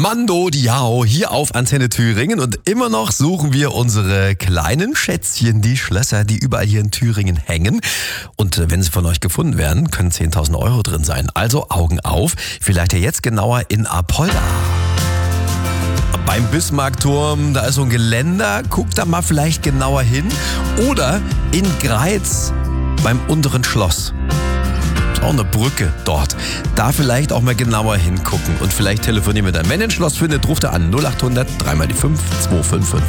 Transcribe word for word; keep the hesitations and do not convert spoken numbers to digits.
Mando Diao hier auf Antenne Thüringen und immer noch suchen wir unsere kleinen Schätzchen, die Schlösser, die überall hier in Thüringen hängen. Und äh, wenn sie von euch gefunden werden, können zehntausend Euro drin sein. Also Augen auf, vielleicht ja jetzt genauer in Apolda. Beim Bismarckturm, da ist so ein Geländer, guckt da mal vielleicht genauer hin. Oder in Greiz beim unteren Schloss. Auch eine Brücke dort. Da vielleicht auch mal genauer hingucken und vielleicht telefonieren wir dann. Wenn ihr ein Schloss findet, ruft er an null acht hundert, drei mal die fünf, zwei fünf fünf.